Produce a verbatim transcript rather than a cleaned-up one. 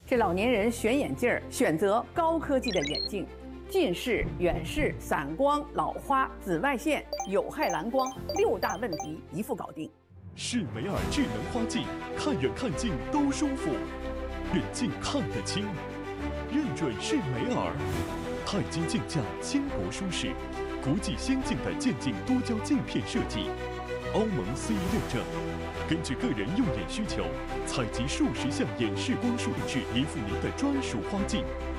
这老年人选眼镜儿，选择高科技的眼镜，近视、远视、散光、老花、紫外线、有害蓝光六大问题一副搞定。 视美尔智能花镜，看远看近都舒服，远近看得清，认准是美尔。钛金镜架轻薄舒适，国际先进的渐进多焦镜片设计，欧盟 C E 认证。根据个人用眼需求，采集数十项眼视光束定制，一副您的专属花镜。